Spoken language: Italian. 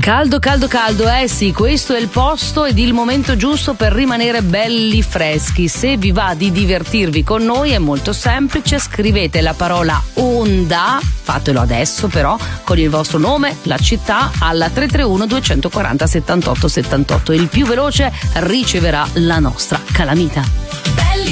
Caldo, caldo, caldo, sì, questo è il posto ed il momento giusto per rimanere belli freschi. Se vi va di divertirvi con noi è molto semplice, scrivete la parola onda, fatelo adesso però, con il vostro nome, la città, alla 331 240 78 78. Il più veloce riceverà la nostra calamita.